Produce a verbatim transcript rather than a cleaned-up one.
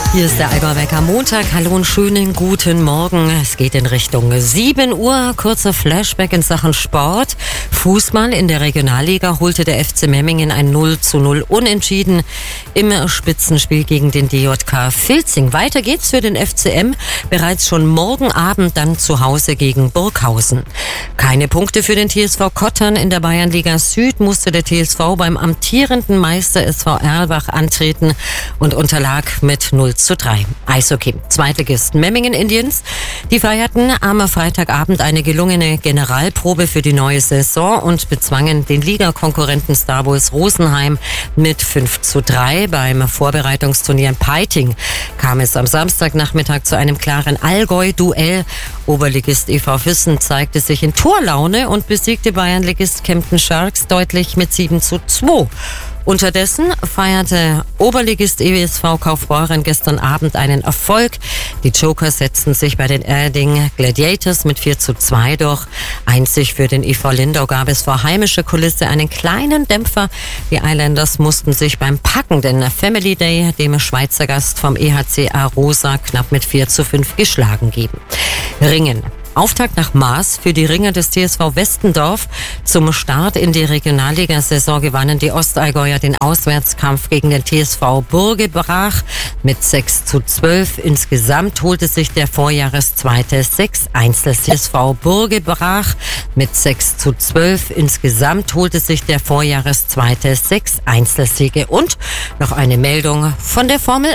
Hier ist der Allgäuer Montag. Hallo und schönen guten Morgen. Es geht in Richtung sieben Uhr. Kurzer Flashback in Sachen Sport. Fußball in der Regionalliga holte der F C Memmingen ein null zu null Unentschieden im Spitzenspiel gegen den D J K Vilzing. Weiter geht's für den F C M. Bereits schon morgen Abend dann zu Hause gegen Burghausen. Keine Punkte für den T S V Kottern. In der Bayernliga Süd musste der T S V beim amtierenden Meister S V Erlbach antreten und unterlag mit null zu drei. Eishockey. Zweitligisten Memmingen Indians. Die feierten am Freitagabend eine gelungene Generalprobe für die neue Saison und bezwangen den Ligakonkurrenten Star Bulls Rosenheim mit fünf zu drei. Beim Vorbereitungsturnier in Peiting kam es am Samstagnachmittag zu einem klaren Allgäu-Duell. Oberligist E V Füssen zeigte sich in Torlaune und besiegte Bayernligist Kempten Sharks deutlich mit sieben zu zwei. Unterdessen feierte Oberligist E S V Kaufbeuren gestern Abend einen Erfolg. Die Jokers setzten sich bei den Erding Gladiators mit vier zu zwei durch. Einzig für den E V Lindau gab es vor heimischer Kulisse einen kleinen Dämpfer. Die Islanders mussten sich beim packenden Family Day dem Schweizer Gast vom E H C Arosa knapp mit vier zu fünf geschlagen geben. Ringen. Auftakt nach Maß für die Ringer des T S V Westendorf. Zum Start in die Regionalliga-Saison gewannen die Ostallgäuer den Auswärtskampf gegen den T S V Burgebrach mit sechs zu zwölf. Insgesamt holte sich der Vorjahreszweite sechs Einzel-Siege. T S V Burgebrach mit sechs zu zwölf. Insgesamt holte sich der Vorjahreszweite sechs Einzelsiege. Und noch eine Meldung von der Formel